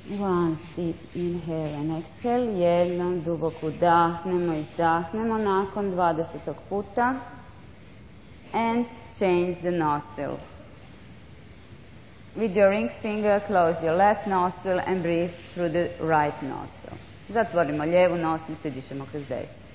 Once deep inhale and exhale. Jednom duboko udahnemo, izdahnemo nakon 20. puta. And change the nostril. With your ring finger, close your left nostril and breathe through the right nostril. Zatvorimo lijevu nosnicu i dišemo kroz desnu.